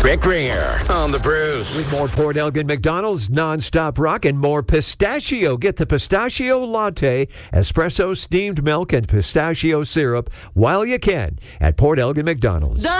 Rick Ringer on the Bruce. With more Port Elgin McDonald's nonstop rock and more pistachio. Get the pistachio latte, espresso, steamed milk, and pistachio syrup while you can at Port Elgin McDonald's.